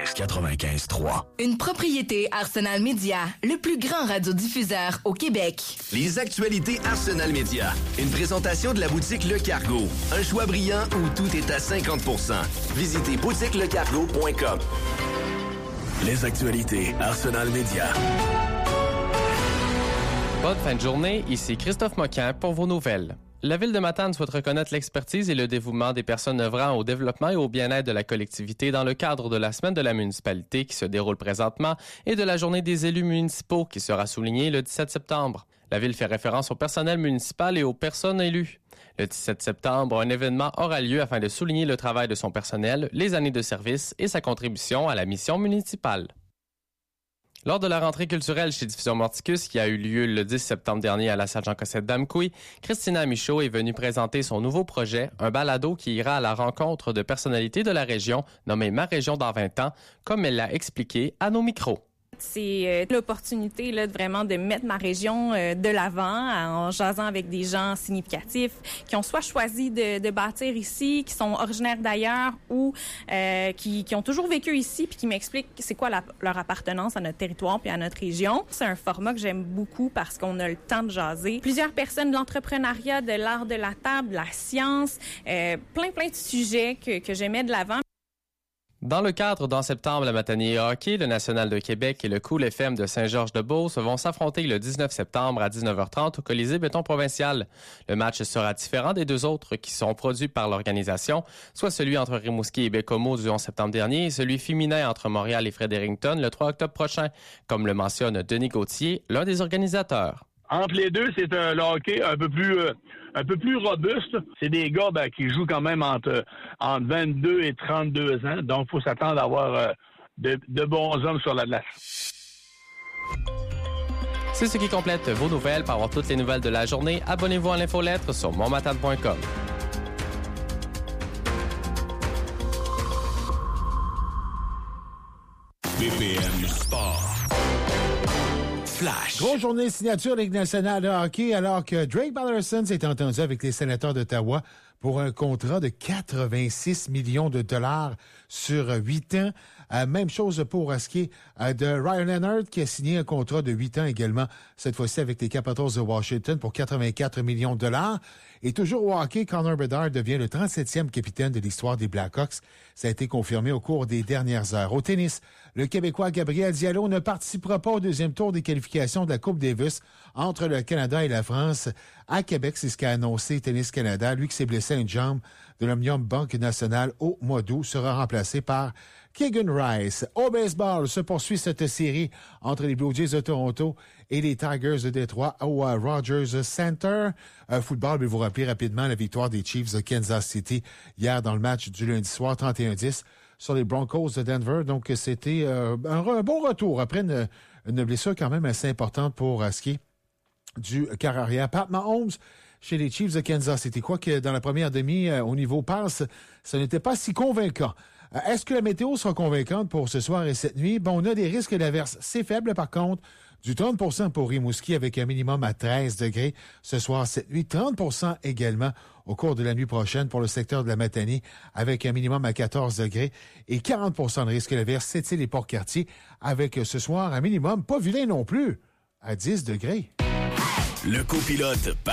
95.3. Une propriété Arsenal Media, le plus grand radiodiffuseur au Québec. Les actualités Arsenal Media. Une présentation de la boutique Le Cargo. Un choix brillant où tout est à 50%. Visitez boutiquelecargo.com. Les actualités Arsenal Media. Bonne fin de journée, ici Christophe Moquin pour vos nouvelles. La Ville de Matane souhaite reconnaître l'expertise et le dévouement des personnes œuvrant au développement et au bien-être de la collectivité dans le cadre de la Semaine de la municipalité qui se déroule présentement et de la Journée des élus municipaux qui sera soulignée le 17 septembre. La Ville fait référence au personnel municipal et aux personnes élues. Le 17 septembre, un événement aura lieu afin de souligner le travail de son personnel, les années de service et sa contribution à la mission municipale. Lors de la rentrée culturelle chez Diffusion Morticus, qui a eu lieu le 10 septembre dernier à la salle Jean-Cossette d'Amqui, Christina Michaud est venue présenter son nouveau projet, un balado qui ira à la rencontre de personnalités de la région, nommé Ma Région dans 20 ans, comme elle l'a expliqué à nos micros. C'est l'opportunité là, vraiment de mettre ma région de l'avant en jasant avec des gens significatifs qui ont soit choisi de bâtir ici, qui sont originaires d'ailleurs ou qui ont toujours vécu ici puis qui m'expliquent c'est quoi leur appartenance à notre territoire puis à notre région. C'est un format que j'aime beaucoup parce qu'on a le temps de jaser. Plusieurs personnes de l'entrepreneuriat, de l'art de la table, de la science, plein de sujets que je mets de l'avant. Dans le cadre d'En septembre, la Matanier Hockey, le National de Québec et le Cool FM de Saint-Georges-de-Beauce vont s'affronter le 19 septembre à 19h30 au Colisée Béton Provincial. Le match sera différent des deux autres qui sont produits par l'organisation, soit celui entre Rimouski et Bécomo du 11 septembre dernier et celui féminin entre Montréal et Fredericton le 3 octobre prochain, comme le mentionne Denis Gauthier, l'un des organisateurs. Entre les deux, c'est un hockey un peu plus robuste. C'est des gars qui jouent quand même entre 22 et 32 ans. Donc, il faut s'attendre à avoir de bons hommes sur la glace. C'est ce qui complète vos nouvelles. Pour avoir toutes les nouvelles de la journée, abonnez-vous à l'infolettre sur monmatane.com. BPM Sport. Flash. Grosse journée signature Ligue nationale de hockey alors que Drake Batherson s'est entendu avec les Sénateurs d'Ottawa pour un contrat de 86 millions de dollars sur 8 ans. Même chose pour ce qui est de Ryan Leonard qui a signé un contrat de 8 ans également, cette fois-ci avec les Capitals de Washington pour 84 millions de dollars. Et toujours au hockey, Connor Bedard devient le 37e capitaine de l'histoire des Blackhawks. Ça a été confirmé au cours des dernières heures. Au tennis, le Québécois Gabriel Diallo ne participera pas au deuxième tour des qualifications de la Coupe Davis entre le Canada et la France. À Québec, c'est ce qu'a annoncé Tennis Canada. Lui qui s'est blessé à une jambe de l'Omnium Banque Nationale au mois d'août sera remplacé par Keegan Rice. Au baseball, se poursuit cette série entre les Blue Jays de Toronto et les Tigers de Détroit au Rogers Center. Football, mais vous rappelez rapidement la victoire des Chiefs de Kansas City hier dans le match du lundi soir 31-10 sur les Broncos de Denver. Donc, c'était un bon retour après une blessure quand même assez importante pour ce qui est du quart arrière. Pat Mahomes chez les Chiefs de Kansas City. Quoique dans la première demi, au niveau passe, ça n'était pas si convaincant. Est-ce que la météo sera convaincante pour ce soir et cette nuit? Bon, on a des risques d'averse. C'est faible, par contre. Du 30% pour Rimouski avec un minimum à 13 degrés ce soir, cette nuit. 30% également au cours de la nuit prochaine pour le secteur de la Matanie avec un minimum à 14 degrés et 40% de risque d'averse, c'est-il les Port-Cartier avec ce soir un minimum, pas vilain non plus, à 10 degrés. Le copilote